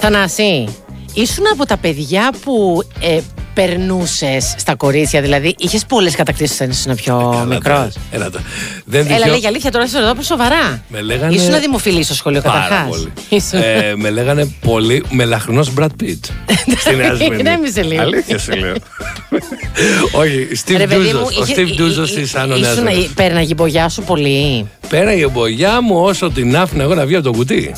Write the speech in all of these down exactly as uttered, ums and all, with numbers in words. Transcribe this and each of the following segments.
Θανάση, ήσουν από τα παιδιά που ε, περνούσες στα κορίτσια, δηλαδή είχες πολλές κατακτήσεις όταν ήσουν πιο μικρός? Έλα, δεν Έλα, λέγει αλήθεια, τώρα είσαι εδώ σοβαρά. Με λέγανε... Ήσουν δημοφιλής στο σχολείο καταρχάς? ε, με λέγανε πολύ μελαχρινός Brad Pitt. Στην Ασμήνη. Ηρέμησε λίγο. Αλήθεια σε λέω. Όχι, Steve Ντούζος. Ο Steve Ντούζος της Άνω Νέας Βέρας. Πέρναγε η μπογιά σου πολύ? Πέραγε η μπογιά μου όσο την άφηνα εγώ να βγει από το κουτί.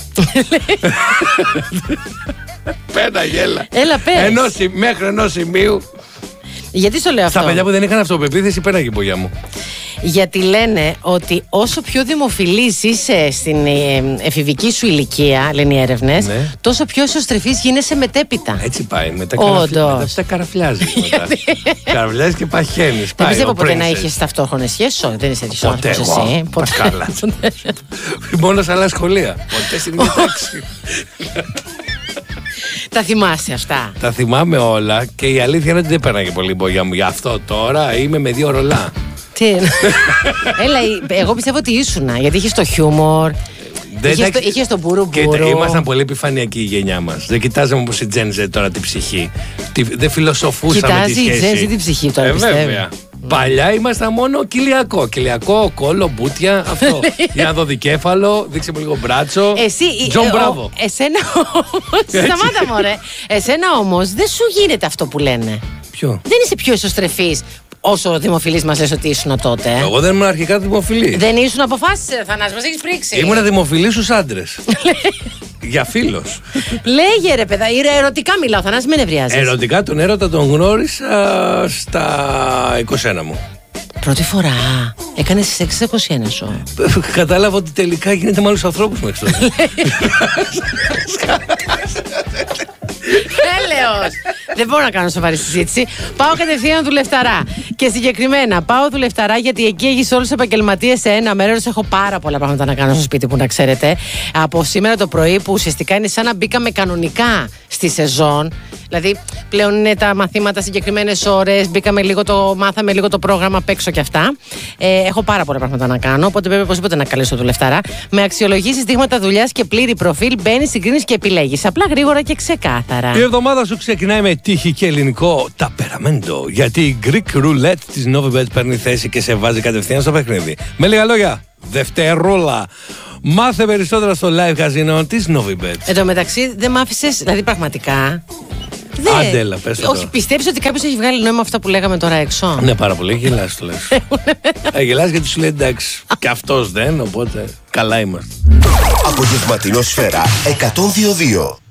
Πέραγε, έλα. Έλα, πες. Ενός, μέχρι ενός σημείου. Γιατί στο λέω αυτό? Στα παιδιά που δεν είχαν αυτοπεποίθηση, πέραγε η μπογιά μου. Γιατί λένε ότι όσο πιο δημοφιλής είσαι στην εφηβική σου ηλικία, λένε οι έρευνες, ναι, τόσο πιο εσωστρεφής γίνεσαι μετέπειτα. Έτσι πάει. Μετά, καραφλιά, μετά καραφλιάζει. Καραφλιάζει και παχαίνεις. Δεν πιστεύω ποτέ να είχες ταυτόχρονες σχέσεις. Δεν είσαι τέτοιος άνθρωπος εσύ. Ποτέ. Καλά. Μόνο σε άλλα σχολεία. Ποτέ στην ίδια τάξη. Τα θυμάσαι αυτά? Τα θυμάμαι όλα και η αλήθεια είναι ότι δεν πέραγε πολύ η μπογιά μου. Γι' αυτό τώρα είμαι με δύο ρολά. Τι είναι? Έλα, εγώ πιστεύω ότι ήσουνα, γιατί είχες το χιούμορ, είχες, το, είχες το μπουρου μπουρου. Ήμασταν πολύ επιφανειακοί η γενιά μας. Δεν κοιτάζαμε όπως η Gen Z τώρα την ψυχή. Δεν φιλοσοφούσαμε τη σχέση. Κοιτάζει η Gen Z την ψυχή τώρα, ε, πιστεύω. Βέβαια. Παλιά ήμασταν μόνο κυλιακό. Κυλιακό, κόλλο, μπούτια, αυτό. Για να δω δικέφαλο, δείξε μου λίγο μπράτσο. Εσύ, Τζον ε, Μπράβο. Ο, εσένα όμως, σταμάτα μωρέ. Εσένα όμως δεν σου γίνεται αυτό που λένε. Ποιο? Δεν είσαι πιο εσωστρεφής όσο δημοφιλής μας λες ότι ήσουν τότε. Εγώ δεν ήμουν αρχικά δημοφιλή. Δεν ήσουν, αποφάσισε, Θανάση, μας έχεις πρίξει. Ήμουν δημοφιλής στους άντρες. Για φίλος. Λέγε ρε παιδά, ερωτικά μιλάω, Θανάση, με νευριάζεις. Ερωτικά τον έρωτα τον γνώρισα στα είκοσι ένα μου. Πρώτη φορά έκανες σεξ στα είκοσι ένα σου? Κατάλαβα ότι τελικά γίνεται με άλλους ανθρώπους μέχρι τότε. Έλεος! Δεν μπορώ να κάνω σοβαρή συζήτηση. Πάω κατευθείαν δουλευταρά. Και συγκεκριμένα πάω δουλευταρά γιατί εκεί έχεις όλους τους επαγγελματίες σε ένα μέρος. Έχω πάρα πολλά πράγματα να κάνω στο σπίτι που να ξέρετε. Από σήμερα το πρωί που ουσιαστικά είναι σαν να μπήκαμε κανονικά στη σεζόν. Δηλαδή πλέον είναι τα μαθήματα συγκεκριμένες ώρες. Μπήκαμε λίγο το, μάθαμε λίγο το πρόγραμμα απ' έξω και αυτά. Ε, έχω πάρα πολλά πράγματα να κάνω. Οπότε πρέπει οπωσδήποτε να καλέσω δουλευταρά. Με αξιολογήσεις, δείγματα δουλειάς και πλήρη προφίλ μπαίνεις, συγκρίνεις και επιλέγεις. Απλά, γρήγορα και ξεκάθαρα. Η εβδομάδα σου ξεκινάει με τύχη και ελληνικό ταπεραμέντο. Γιατί η Greek Roulette της Novibet παίρνει θέση και σε βάζει κατευθείαν στο παιχνίδι. Με λίγα λόγια, δευτερόλα. Μάθε περισσότερα στο live casino της Novibet. Εν τω μεταξύ, δεν μ' άφησες, δηλαδή πραγματικά. Δε. Άντελα, πες το. Όχι, πιστεύεις ότι κάποιος έχει βγάλει νόημα αυτά που λέγαμε τώρα έξω? Ναι, πάρα πολύ. Γελάς το λες. ε, γελάς γιατί σου λέει εντάξει. Και αυτός δεν, οπότε καλά είμαστε. Απογευματινό Σφαίρα εκατόν δύο δύο.